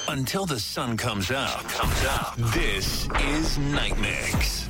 until the sun comes up. This is Night Mix.